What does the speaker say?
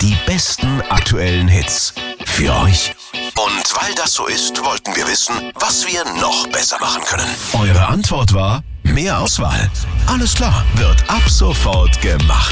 Die besten aktuellen Hits. Für euch. Und weil das so ist, wollten wir wissen, was wir noch besser machen können. Eure Antwort war: mehr Auswahl. Alles klar, wird ab sofort gemacht.